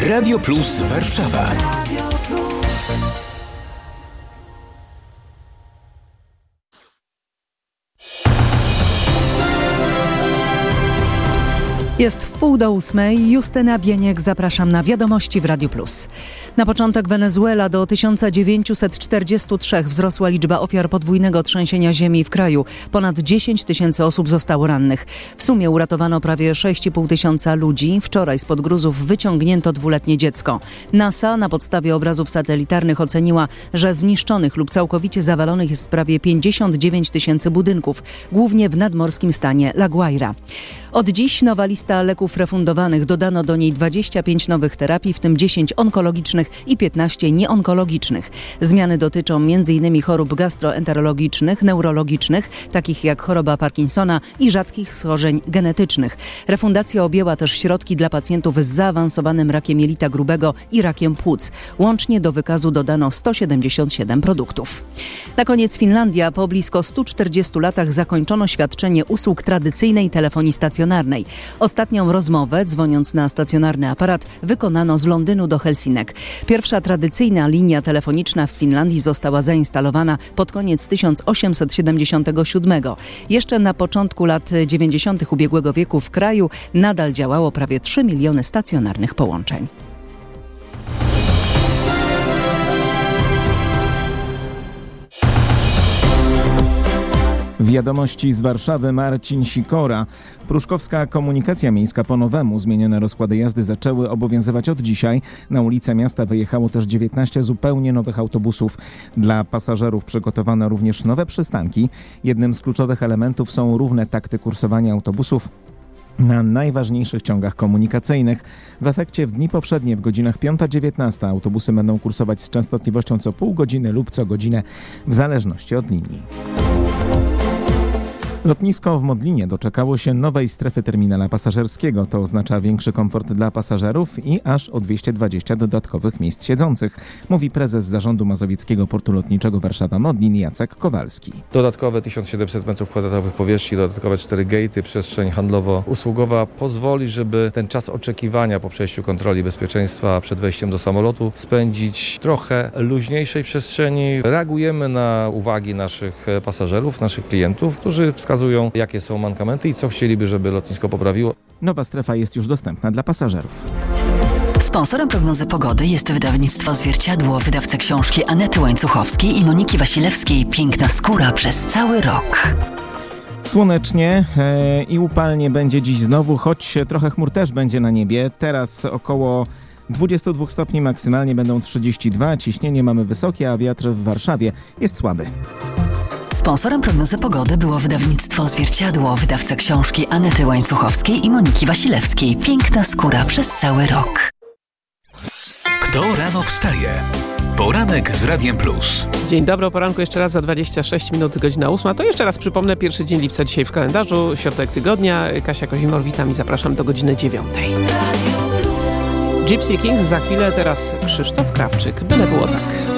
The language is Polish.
Radio Plus Warszawa. Jest 7:30. Justyna Bieniek, zapraszam na wiadomości w Radiu Plus. Na początek Wenezuela do 1943 wzrosła liczba ofiar podwójnego trzęsienia ziemi w kraju. Ponad 10 tysięcy osób zostało rannych. W sumie uratowano prawie 6,5 tysiąca ludzi. Wczoraj spod gruzów wyciągnięto 2-letnie dziecko. NASA na podstawie obrazów satelitarnych oceniła, że zniszczonych lub całkowicie zawalonych jest prawie 59 tysięcy budynków, głównie w nadmorskim stanie La Guaira. Od dziś nowa lista leków refundowanych. Dodano do niej 25 nowych terapii, w tym 10 onkologicznych i 15 nieonkologicznych. Zmiany dotyczą m.in. chorób gastroenterologicznych, neurologicznych, takich jak choroba Parkinsona i rzadkich schorzeń genetycznych. Refundacja objęła też środki dla pacjentów z zaawansowanym rakiem jelita grubego i rakiem płuc. Łącznie do wykazu dodano 177 produktów. Na koniec Finlandia. Po blisko 140 latach zakończono świadczenie usług tradycyjnej telefonii stacjonarnej. Ostatnią rozmowę, dzwoniąc na stacjonarny aparat, wykonano z Londynu do Helsinek. Pierwsza tradycyjna linia telefoniczna w Finlandii została zainstalowana pod koniec 1877. Jeszcze na początku lat 90. ubiegłego wieku w kraju nadal działało prawie 3 miliony stacjonarnych połączeń. Wiadomości z Warszawy, Marcin Sikora. Pruszkowska komunikacja miejska po nowemu. Zmienione rozkłady jazdy zaczęły obowiązywać od dzisiaj. Na ulice miasta wyjechało też 19 zupełnie nowych autobusów. Dla pasażerów przygotowano również nowe przystanki. Jednym z kluczowych elementów są równe takty kursowania autobusów na najważniejszych ciągach komunikacyjnych. W efekcie w dni powszednie w godzinach 5-19 autobusy będą kursować z częstotliwością co pół godziny lub co godzinę w zależności od linii. Lotnisko w Modlinie doczekało się nowej strefy terminala pasażerskiego. To oznacza większy komfort dla pasażerów i aż o 220 dodatkowych miejsc siedzących, mówi prezes Zarządu Mazowieckiego Portu Lotniczego Warszawa-Modlin Jacek Kowalski. Dodatkowe 1700 m2 powierzchni, dodatkowe 4 gatey, przestrzeń handlowo-usługowa pozwoli, żeby ten czas oczekiwania po przejściu kontroli bezpieczeństwa przed wejściem do samolotu spędzić w trochę luźniejszej przestrzeni. Reagujemy na uwagi naszych pasażerów, naszych klientów, którzy wskazują, jakie są mankamenty i co chcieliby, żeby lotnisko poprawiło. Nowa strefa jest już dostępna dla pasażerów. Sponsorem prognozy pogody jest wydawnictwo Zwierciadło, wydawca książki Anety Łańcuchowskiej i Moniki Wasilewskiej „Piękna skóra” przez cały rok. Słonecznie i upalnie będzie dziś znowu, choć trochę chmur też będzie na niebie. Teraz około 22 stopni, maksymalnie będą 32. Ciśnienie mamy wysokie, a wiatr w Warszawie jest słaby. Sponsorem prognozy pogody było wydawnictwo Zwierciadło, wydawca książki Anety Łańcuchowskiej i Moniki Wasilewskiej „Piękna skóra” przez cały rok. Kto rano wstaje? Poranek z Radiem Plus. Dzień dobry, o poranku jeszcze raz za 26 minut, godzina 8. To jeszcze raz przypomnę, pierwszy dzień lipca dzisiaj w kalendarzu, środek tygodnia. Kasia Kozimor, witam i zapraszam do godziny 9. Gypsy Kings za chwilę, teraz Krzysztof Krawczyk. Byle było tak.